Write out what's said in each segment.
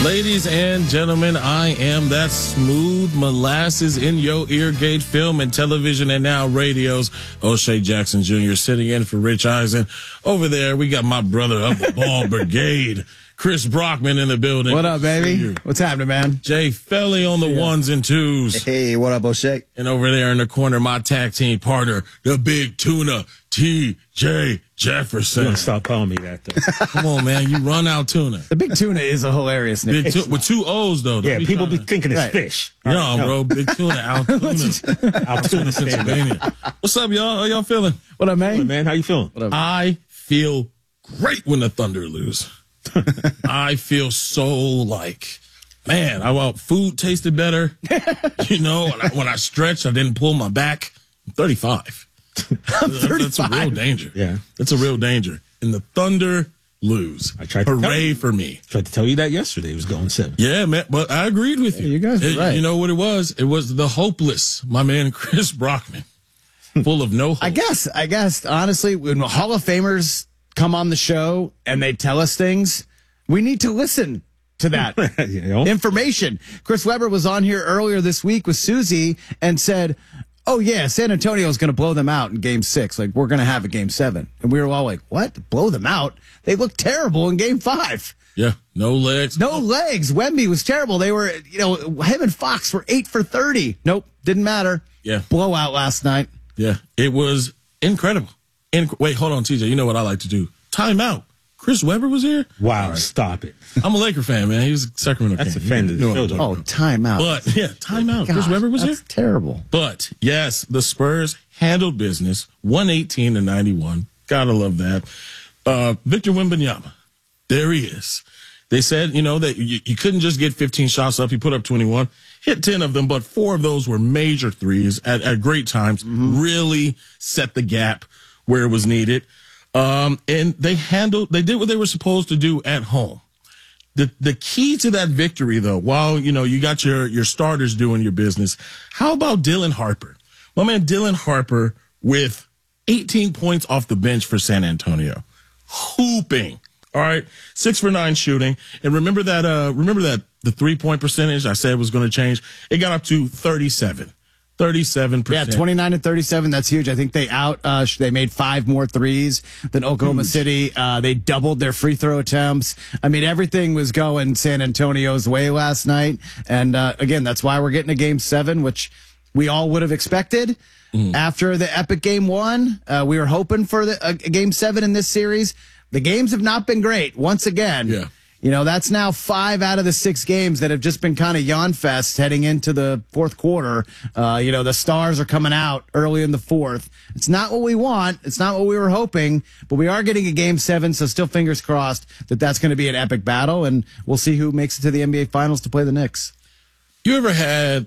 Ladies and gentlemen, I am that smooth molasses in your ear gauge, film and television and now radios. O'Shea Jackson Jr. sitting in for Rich Eisen. Over there, we got my brother of the ball brigade, Chris Brockman in the building. What up, baby? What's happening, man? Jay Felly on the ones and twos. Hey, what up, O'Shea? And over there in the corner, my tag team partner, the big tuna, T.J. Jefferson. Don't stop calling me that, though. Come on, man. You run out tuna. The big tuna is a hilarious name. With two O's, though. Yeah, people be thinking it's Right. fish. No, bro. Big tuna, Altoona, Pennsylvania. What's up, y'all? How y'all feeling? What up, Hey, man? man, how you feeling? I feel great when the Thunder lose. I feel so like, man, food tasted better. You know, when I stretched, I didn't pull my back. I'm 35. That's a real danger. Yeah. That's a real danger. And the Thunder lose. I tried to tell Hooray you. for me. Tried to tell you that yesterday. It was going 7. Yeah, man, but I agreed with you. you guys were right. You know what it was? It was the hopeless, my man Chris Brockman, full of no hope. I guess, honestly, when Hall of Famers come on the show and they tell us things, we need to listen to that You know? information. Chris Webber was on here earlier this week with Susie and said, oh, yeah, San Antonio is going to blow them out in Game 6. Like, we're going to have a Game 7. And we were all like, what? Blow them out? They look terrible in Game 5. Yeah, no legs. No legs. Wemby was terrible. They were, him and Fox were 8 for 30. Nope, didn't matter. Yeah. Blowout last night. Yeah, it was incredible. Wait, hold on, TJ. You know what I like to do? Timeout. Chris Webber was here? Wow, stop it. I'm a Laker fan, man. He was a Sacramento That's King. offended. You know what I'm Oh, timeout. But, yeah, timeout. Chris God, Webber was here? that's terrible. But, yes, the Spurs handled business, 118-91. Gotta love that. Victor Wembanyama, there he is. They said, that you couldn't just get 15 shots up. He put up 21, hit 10 of them, but 4 of those were major threes at great times, really set the gap where it was needed. And they did what they were supposed to do at home. The key to that victory, though, while, you got your starters doing your business, how about Dylan Harper? My man Dylan Harper with 18 points off the bench for San Antonio. Hooping. All right. 6 for 9 shooting. And remember that the 3-point percentage I said was going to change? It got up to 37%. Yeah, 29 and 37. That's huge. I think they made 5 more threes than Oklahoma City. They doubled their free throw attempts. I mean, everything was going San Antonio's way last night. And again, that's why we're getting a Game 7, which we all would have expected. After the epic Game 1, we were hoping for a Game 7 in this series. The games have not been great. Once again, Yeah. That's now 5 out of the 6 games that have just been kind of yawn fest heading into the fourth quarter. The stars are coming out early in the fourth. It's not what we want. It's not what we were hoping, but we are getting a Game 7, so still fingers crossed that that's going to be an epic battle, and we'll see who makes it to the NBA Finals to play the Knicks. You ever had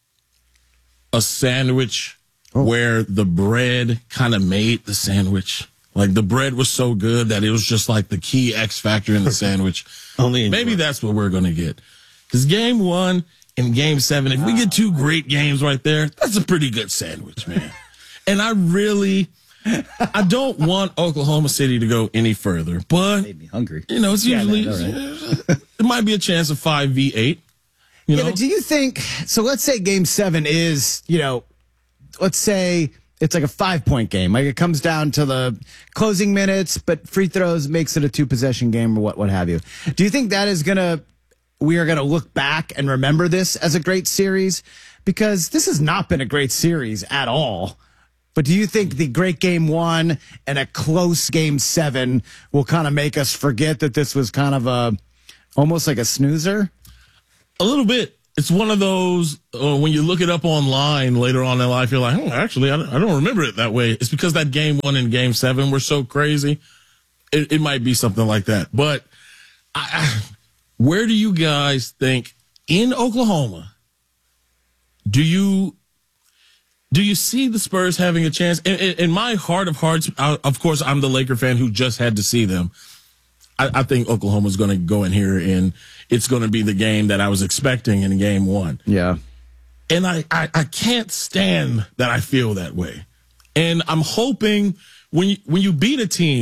a sandwich where the bread kind of made the sandwich? Like the bread was so good that it was just like the key X factor in the sandwich. Maybe that's what we're going to get. Because Game 1 and Game 7, if we get 2 great games right there, that's a pretty good sandwich, man. And I don't want Oklahoma City to go any further, but Made me hungry. it's usually, right? it might be a chance of 5v8. Yeah, but do you think, so let's say Game 7 is, let's say it's like a 5-point game. Like it comes down to the closing minutes, but free throws makes it a 2-possession game or what have you. Do you think that we are going to look back and remember this as a great series? Because this has not been a great series at all. But do you think the great Game 1 and a close Game 7 will kind of make us forget that this was kind of almost like a snoozer? A little bit. It's one of those, when you look it up online later on in life, you're like, actually, I don't remember it that way. It's because that Game 1 and Game 7 were so crazy. It might be something like that. But where do you guys think, in Oklahoma, do you see the Spurs having a chance? In my heart of hearts, of course, I'm the Laker fan who just had to see them. I think Oklahoma's going to go in here and it's going to be the game that I was expecting in Game 1. Yeah. And I can't stand that I feel that way. And I'm hoping when you beat a team,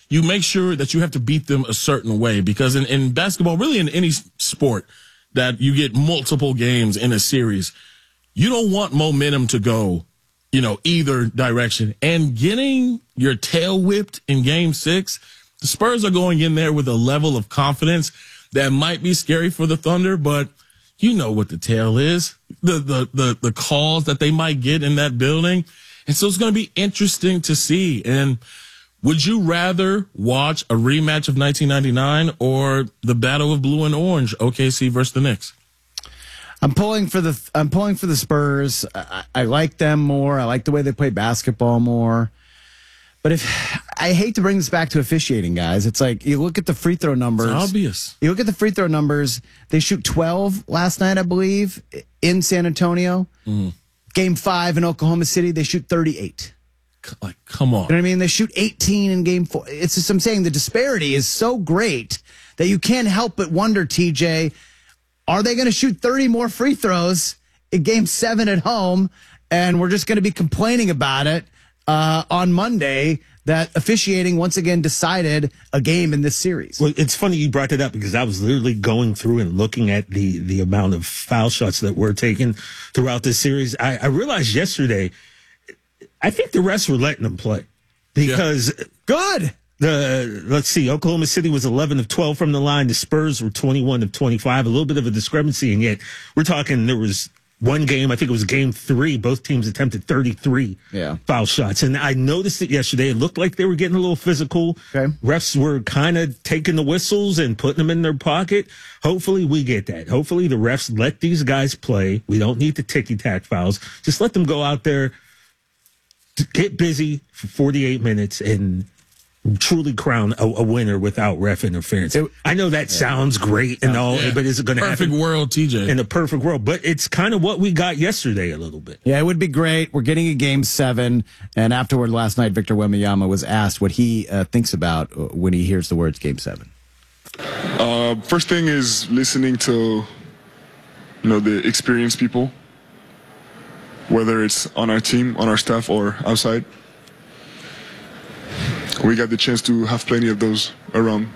you make sure that you have to beat them a certain way, because in basketball, really in any sport that you get multiple games in a series, you don't want momentum to go, either direction. And getting your tail whipped in game 6, the Spurs are going in there with a level of confidence that might be scary for the Thunder, but you know what the tale is, the calls that they might get in that building. And so it's going to be interesting to see. And would you rather watch a rematch of 1999 or the Battle of Blue and Orange, OKC versus the Knicks? I'm pulling for the Spurs. I like them more. I like the way they play basketball more. But I hate to bring this back to officiating, guys. It's like you look at the free throw numbers. It's obvious. You look at the free throw numbers. They shoot 12 last night, I believe, in San Antonio. Game 5 in Oklahoma City, they shoot 38. Like, come on. You know what I mean? They shoot 18 in game 4. It's just, I'm saying the disparity is so great that you can't help but wonder, TJ, are they going to shoot 30 more free throws in game 7 at home? And we're just going to be complaining about it on Monday that officiating once again decided a game in this series. Well, it's funny you brought that up because I was literally going through and looking at the amount of foul shots that were taken throughout this series. I realized yesterday, I think the refs were letting them play because Good. Let's see, Oklahoma City was 11 of 12 from the line. The Spurs were 21 of 25, a little bit of a discrepancy. And yet we're talking, there was one game, I think it was game 3, both teams attempted 33 foul shots. And I noticed it yesterday. It looked like they were getting a little physical. Okay. Refs were kind of taking the whistles and putting them in their pocket. Hopefully we get that. Hopefully the refs let these guys play. We don't need the ticky-tack fouls. Just let them go out there, get busy for 48 minutes and truly crown a winner without ref interference. I know that sounds great and all, but is it going to happen? Perfect world, TJ. In a perfect world. But it's kind of what we got yesterday a little bit. Yeah, it would be great. We're getting a game 7. And afterward last night, Victor Wembanyama was asked what he thinks about when he hears the words game 7. First thing is listening to, the experienced people, whether it's on our team, on our staff, or outside. We got the chance to have plenty of those around.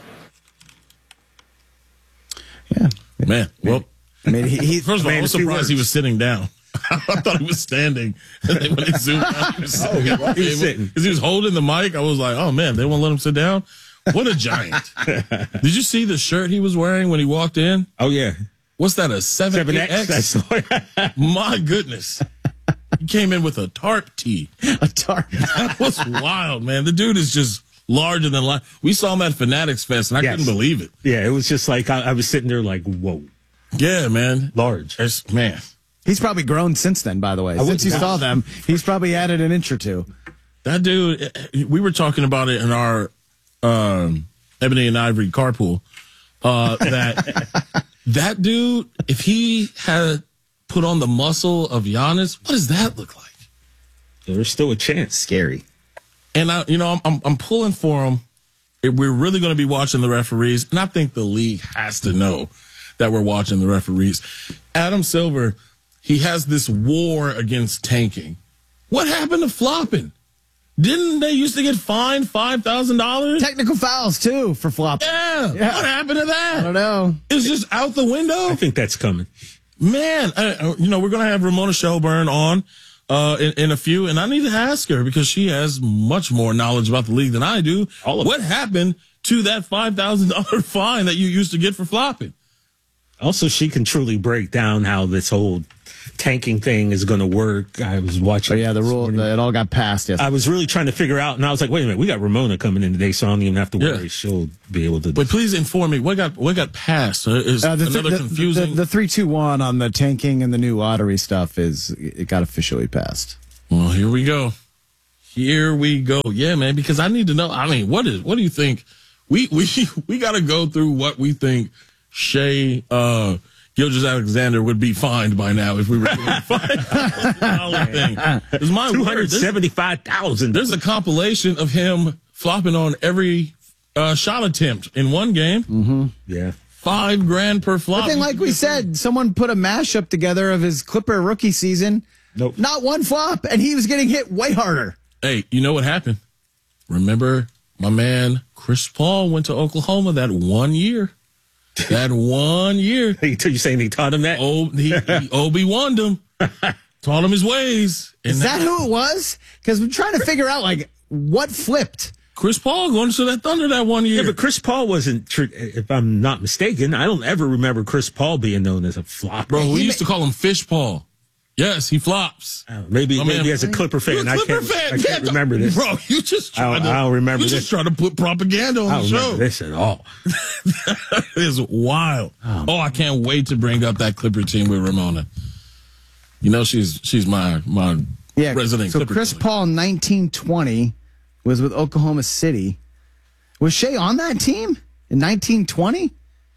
Yeah. Man, well, I mean, first of all, I was surprised he was sitting down. I thought he was standing. And then when they zoomed out, he was sitting at the table. sitting. Because he was holding the mic. I was like, oh, man, they won't let him sit down? What a giant. Did you see the shirt he was wearing when he walked in? Oh, yeah. What's that, a 7X? My goodness. He came in with a tarp tee. a tarp. That was wild, man. The dude is just larger than life. We saw him at Fanatics Fest, and I couldn't believe it. Yeah, it was just like, I was sitting there like, whoa. Yeah, man. Large. Man. He's probably grown since then, by the way. Since you saw them, he's probably added an inch or two. That dude, we were talking about it in our Ebony and Ivory carpool, that dude, if he had put on the muscle of Giannis, what does that look like? There's still a chance. Scary. And I'm pulling for him. We're really going to be watching the referees, and I think the league has to know that we're watching the referees. Adam Silver, he has this war against tanking. What happened to flopping? Didn't they used to get fined $5,000? Technical fouls, too, for flopping. Yeah. What happened to that? I don't know. It's just out the window? I think that's coming. Man, we're going to have Ramona Shelburne on in a few, and I need to ask her because she has much more knowledge about the league than I do. What happened to that $5,000 fine that you used to get for flopping? Also, she can truly break down how this whole tanking thing is going to work. I was watching. Oh, yeah, the rule, it all got passed. Yes. I was really trying to figure out, and I was like, wait a minute, we got Ramona coming in today, so I don't even have to worry. She'll be able to. But please inform me, what got passed? Is another confusing? The 3-2-1 on the tanking and the new lottery stuff it got officially passed. Well, here we go. Yeah, man, because I need to know. I mean, what do you think? We got to go through what we think Shea Gilgeous-Alexander would be fined by now if we were doing a $5,000 thing. It's my word. $275,000. There's a compilation of him flopping on every shot attempt in one game. Mm-hmm. Yeah. $5,000 per flop. I think, like we said, someone put a mashup together of his Clipper rookie season. Nope. Not one flop, and he was getting hit way harder. Hey, you know what happened? Remember my man Chris Paul went to Oklahoma that 1 year. That 1 year. You saying he taught him that? He Obi-Wan'd him. Taught him his ways. And Is that who it was? Because we're trying to figure out, like, what flipped. Chris Paul going to that Thunder that 1 year. Yeah, but Chris Paul wasn't, if I'm not mistaken, I don't ever remember Chris Paul being known as a flop. Bro, we used to call him Fish Paul. Yes, he flops. Maybe as a Clipper fan, I can't remember this. Bro, you just I don't remember this. You just trying to put propaganda on I don't the remember show. this at all. That is wild. Oh, I can't wait to bring up that Clipper team with Ramona. You know, she's my resident so Clipper Chris player. Paul in 1920 was with Oklahoma City. Was Shea on that team in 1920?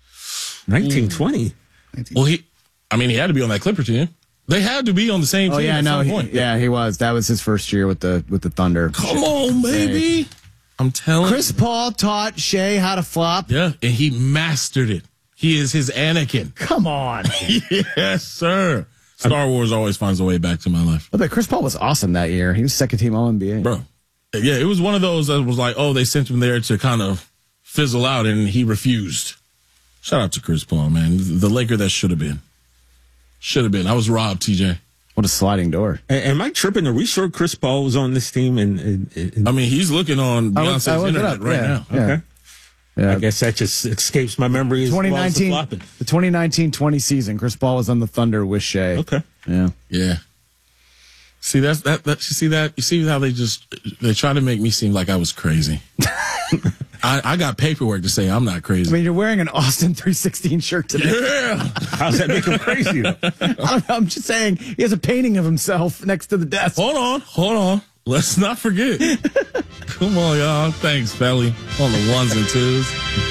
1920? Well, he had to be on that Clipper team. They had to be on the same team at some point. He was. That was his first year with the Thunder. Come on, baby. I'm telling Chris Paul taught Shea how to flop. you. Yeah, and he mastered it. He is his Anakin. Come on. Yes, sir. Star Wars always finds a way back to my life. But Chris Paul was awesome that year. He was second team All-NBA. Bro. Yeah, it was one of those that was like, oh, they sent him there to kind of fizzle out, and he refused. Shout out to Chris Paul, man. The Laker that should have been. Should have been. I was robbed, TJ. What a sliding door. Am I tripping? Are we sure Chris Paul was on this team? I mean, he's looking on Beyonce's internet right now. Yeah. Okay. Yeah. I guess that just escapes my memory as well as the flopping. The 2019-20 season, Chris Paul was on the Thunder with Shea. Okay. Yeah. Yeah. See, that you see that? You see how they try to make me seem like I was crazy. I got paperwork to say I'm not crazy. I mean, you're wearing an Austin 316 shirt today. Yeah. How's that make him crazy, though? I'm just saying, he has a painting of himself next to the desk. Hold on. Let's not forget. Come on, y'all. Thanks, Felly. On the ones and twos.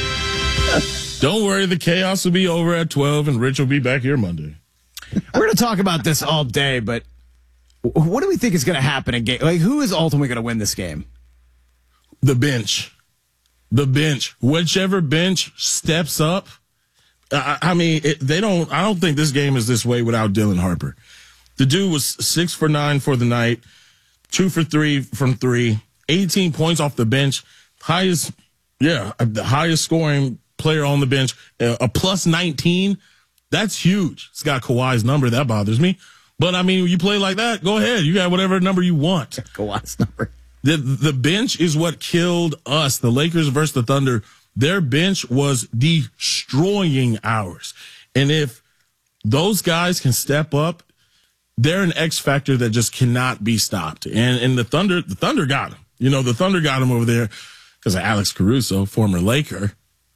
Don't worry, the chaos will be over at 12, and Rich will be back here Monday. We're going to talk about this all day, but what do we think is going to happen in game? Like, who is ultimately going to win this game? The bench. Whichever bench steps up. I don't think this game is this way without Dylan Harper. The dude was 6 for 9 for the night, 2 for 3 from 3, 18 points off the bench, the highest scoring player on the bench, a plus 19. That's huge. It's got Kawhi's number. That bothers me. But I mean, you play like that, go ahead. You got whatever number you want. Kawhi's number. The bench is what killed us. The Lakers versus the Thunder, their bench was destroying ours. And if those guys can step up, they're an X factor that just cannot be stopped. And the Thunder got him. You know, the Thunder got him over there because of Alex Caruso, former Laker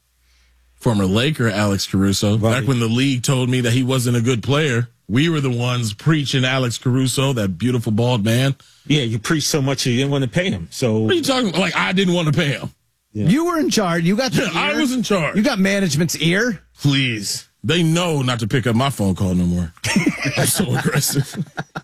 Alex Caruso. Right. Back when the league told me that he wasn't a good player, we were the ones preaching Alex Caruso, that beautiful bald man. Yeah, you preached so much you didn't want to pay him. So What are you talking about? Like, I didn't want to pay him. Yeah. You were in charge. You got the ear. I was in charge. You got management's ear. Please. They know not to pick up my phone call no more. I'm so aggressive.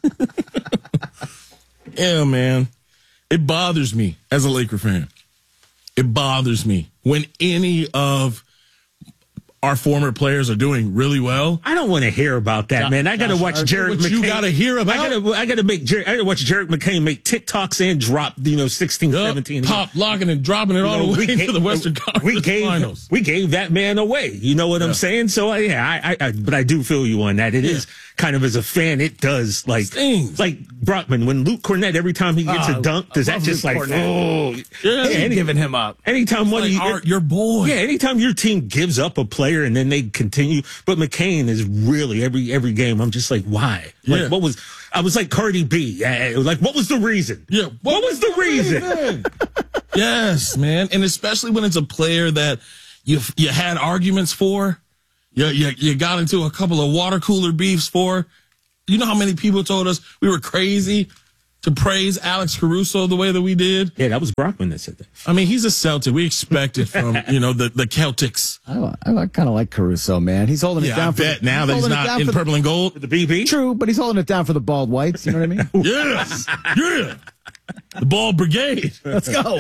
Yeah, man. It bothers me as a Laker fan. It bothers me when any of our former players are doing really well. I don't want to hear about that, man. I got to watch Jarrett McCain. You got to hear about. I got to watch Jarrett McCain make TikToks and drop, 16, 17. Pop, locking, and dropping it all the way into the Western Conference Finals. We gave that man away. You know what I'm saying? So but I do feel you on that. It is kind of, as a fan, it does Stings. like Brockman, when Luke Cornett, every time he gets a dunk, does that just Luke Cornett. Giving him up. Anytime your boy. Yeah, anytime your team gives up a player and then they continue, but McCain is really every game. I'm just like, why? Like, I was like Cardi B. Like, what was the reason? Yeah, what was the reason? Yes, man, and especially when it's a player that you had arguments for, you got into a couple of water cooler beefs for. You know how many people told us we were crazy to praise Alex Caruso the way that we did? Yeah, that was Brockman that said that. I mean, he's a Celtic. We expect it from, the Celtics. I kind of like Caruso, man. He's holding it down. I bet now that he's not in purple and gold. The BB? True, but he's holding it down for the bald whites. You know what I mean? Yes. Yeah. The ball brigade. Let's go.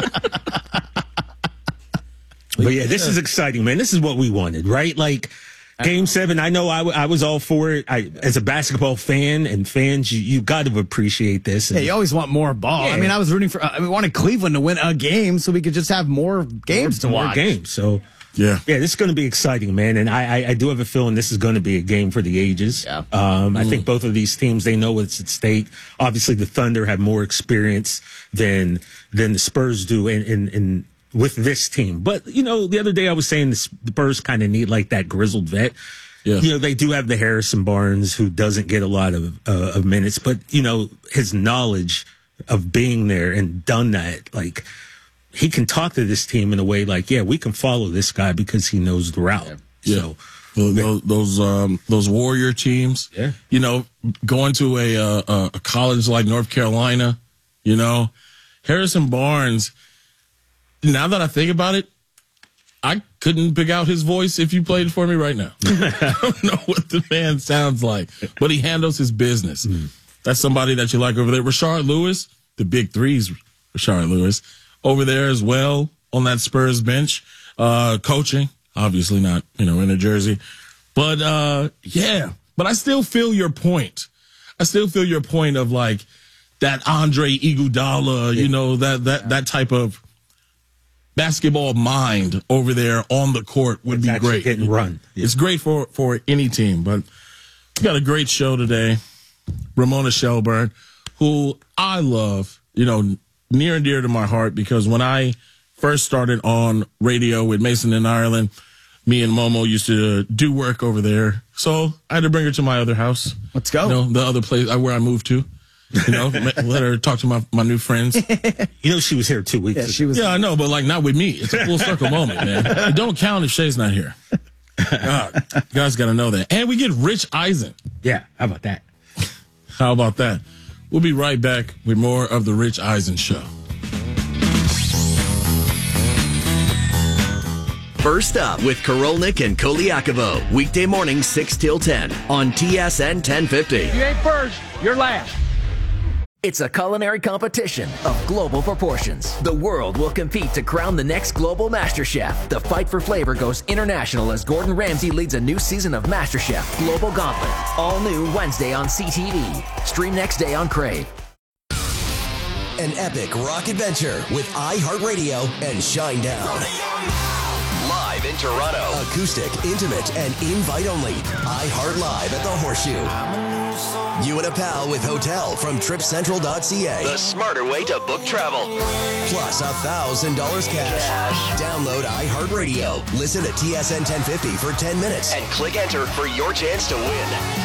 But yeah, this is exciting, man. This is what we wanted, right? Like, Game 7, I know I was all for it. As a basketball fan and fans, you got to appreciate this. Yeah, you always want more ball. Yeah. I mean, I was rooting for. We wanted Cleveland to win a game so we could just have more games to watch. More games. So Yeah. this is going to be exciting, man. And I do have a feeling this is going to be a game for the ages. Yeah. I think both of these teams, they know what's at stake. Obviously, the Thunder have more experience than the Spurs do in with this team. But, the other day I was saying the Spurs kind of need like that grizzled vet. Yeah. They do have the Harrison Barnes who doesn't get a lot of minutes, but, his knowledge of being there and done that, like, he can talk to this team in a way like, we can follow this guy because he knows the route. Yeah. So Those Warrior teams, going to a college like North Carolina, Harrison Barnes, now that I think about it, I couldn't pick out his voice if you played it for me right now. I don't know what the man sounds like, but he handles his business. That's somebody that you like over there. Rashard Lewis, the big threes, Rashard Lewis, over there as well on that Spurs bench, coaching, obviously not, in a jersey. But, but I still feel your point. I still feel your point of like that Andre Iguodala, that type of basketball mind over there on the court would be great. Getting run. Yeah. It's great for any team, but we got a great show today. Ramona Shelburne, who I love, near and dear to my heart, because when I first started on radio with Mason in Ireland, me and Momo used to do work over there. So I had to bring her to my other house. Let's go. The other place where I moved to. Let her talk to my new friends. She was here 2 weeks ago. She was. Yeah, I know, but like not with me. It's a full circle moment, man. It don't count if Shay's not here. God, you guys got to know that. And we get Rich Eisen. Yeah, how about that? How about that? We'll be right back with more of the Rich Eisen Show. First Up with Korolnik and Koliakovo. Weekday morning 6 till 10 on TSN 1050. You ain't first, you're last. It's a culinary competition of global proportions. The world will compete to crown the next global master chef. The fight for flavor goes international as Gordon Ramsay leads a new season of MasterChef Global Gauntlet. All new Wednesday on CTV. Stream next day on Crave. An epic rock adventure with iHeartRadio and Shinedown. Live in Toronto. Acoustic, intimate, and invite-only. iHeart Live at the Horseshoe. You and a pal with hotel from tripcentral.ca. The smarter way to book travel. Plus $1,000 cash. Download iHeartRadio. Listen to TSN 1050 for 10 minutes. And click enter for your chance to win.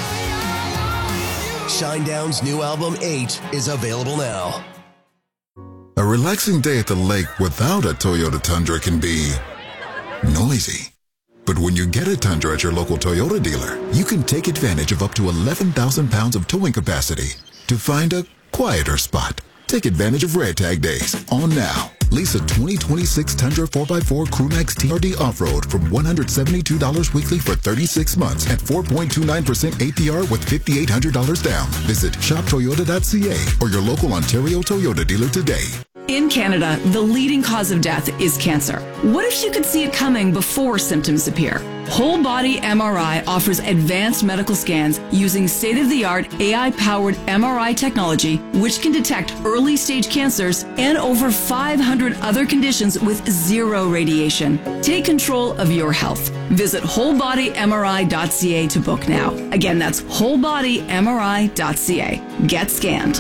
Shinedown's new album, 8, is available now. A relaxing day at the lake without a Toyota Tundra can be noisy. But when you get a Tundra at your local Toyota dealer, you can take advantage of up to 11,000 pounds of towing capacity to find a quieter spot. Take advantage of Red Tag Days on now. Lease a 2026 Tundra 4x4 Crewmax TRD Off-Road from $172 weekly for 36 months at 4.29% APR with $5,800 down. Visit shoptoyota.ca or your local Ontario Toyota dealer today. In Canada, the leading cause of death is cancer. What if you could see it coming before symptoms appear? Whole Body MRI offers advanced medical scans using state-of-the-art AI-powered MRI technology, which can detect early-stage cancers and over 500 other conditions with zero radiation. Take control of your health. Visit wholebodymri.ca to book now. Again, that's wholebodymri.ca. Get scanned.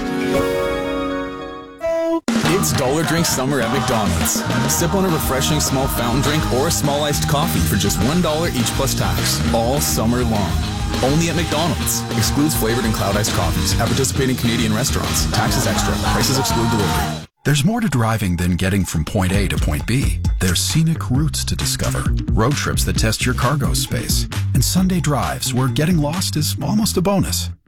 It's Dollar Drink Summer at McDonald's. Sip on a refreshing small fountain drink or a small iced coffee for just $1 each plus tax, all summer long. Only at McDonald's. Excludes flavored and cloud iced coffees at participating Canadian restaurants. Taxes extra. Prices exclude delivery. There's more to driving than getting from point A to point B. There's scenic routes to discover, road trips that test your cargo space, and Sunday drives where getting lost is almost a bonus.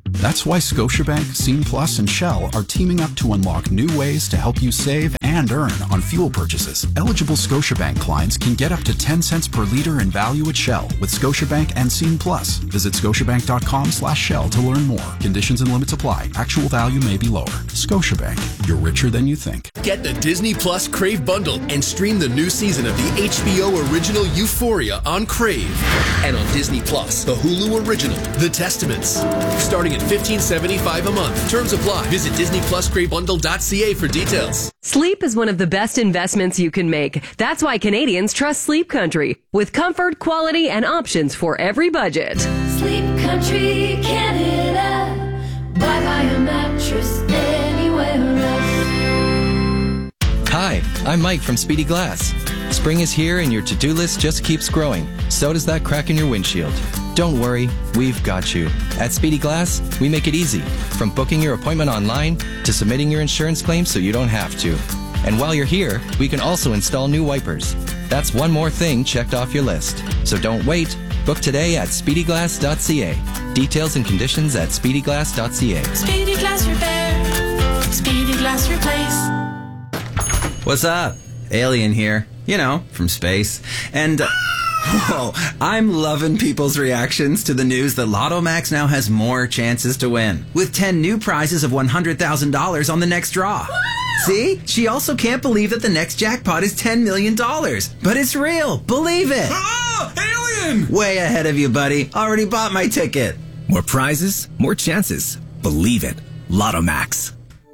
That's why Scotiabank, Scene Plus, and Shell are teaming up to unlock new ways to help you save and earn on fuel purchases. Eligible Scotiabank clients can get up to 10 cents per liter in value at Shell with Scotiabank and Scene Plus. Visit scotiabank.com/Shell to learn more. Conditions and limits apply. Actual value may be lower. Scotiabank, you're richer than you think. Get the Disney Plus Crave bundle and stream the new season of the HBO original Euphoria on Crave. And on Disney Plus, the Hulu original, The Testaments. Starting at $15.75 a month. Terms apply. Visit DisneyPlusCraveBundle.ca for details. Sleep is one of the best investments you can make. That's why Canadians trust Sleep Country. With comfort, quality, and options for every budget. Sleep Country, Canada. Buy a mattress anywhere else. Hi, I'm Mike from Speedy Glass. Spring is here and your to-do list just keeps growing. So does that crack in your windshield. Don't worry, we've got you. At Speedy Glass, we make it easy. From booking your appointment online to submitting your insurance claim so you don't have to. And while you're here, we can also install new wipers. That's one more thing checked off your list. So don't wait. Book today at speedyglass.ca. Details and conditions at speedyglass.ca. Speedy Glass Repair. Speedy Glass Replace. What's up? Alien here. You know, from space. And... whoa, I'm loving people's reactions to the news that Lotto Max now has more chances to win, with 10 new prizes of $100,000 on the next draw. See? She also can't believe that the next jackpot is $10 million. But it's real. Believe it. Ah, alien! Way ahead of you, buddy. Already bought my ticket. More prizes, more chances. Believe it. Lotto Max.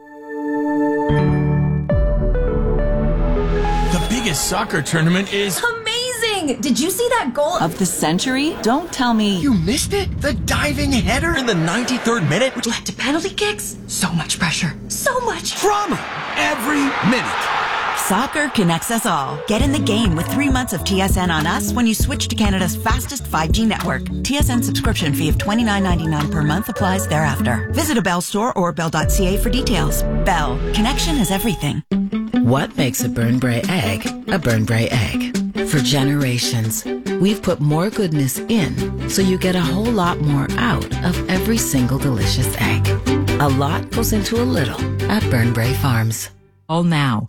The biggest soccer tournament is... amazing! Did you see that goal of the century? Don't tell me. You missed it? The diving header in the 93rd minute? Which led to penalty kicks? So much pressure. So much drama every minute. Soccer connects us all. Get in the game with 3 months of TSN on us when you switch to Canada's fastest 5G network. TSN subscription fee of $29.99 per month applies thereafter. Visit a Bell store or bell.ca for details. Bell. Connection is everything. What makes a Burnbrae egg a Burnbrae egg? For generations, we've put more goodness in so you get a whole lot more out of every single delicious egg. A lot goes into a little at Burnbrae Farms. Call now,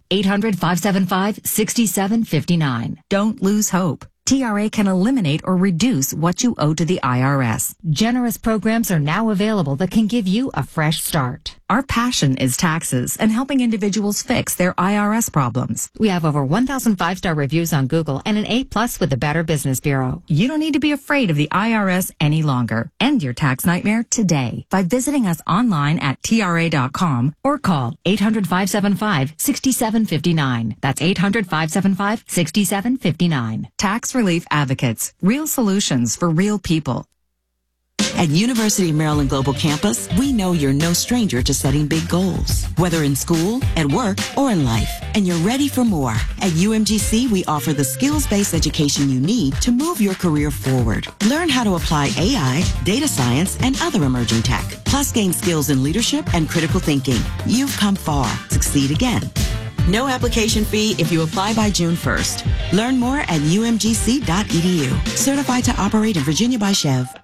800-575-6759. Don't lose hope. TRA can eliminate or reduce what you owe to the IRS. Generous programs are now available that can give you a fresh start. Our passion is taxes and helping individuals fix their IRS problems. We have over 1,000 5-star reviews on Google and an A+ with the Better Business Bureau. You don't need to be afraid of the IRS any longer. End your tax nightmare today by visiting us online at TRA.com or call 800-575-6759. That's 800-575-6759. Tax Relief Advocates. Real solutions for real people. At University of Maryland Global Campus, we know you're no stranger to setting big goals, whether in school, at work, or in life, and you're ready for more. At UMGC, we offer the skills-based education you need to move your career forward. Learn how to apply AI, data science, and other emerging tech, plus gain skills in leadership and critical thinking. You've come far. Succeed again. No application fee if you apply by June 1st. Learn more at umgc.edu. Certified to operate in Virginia by Chev.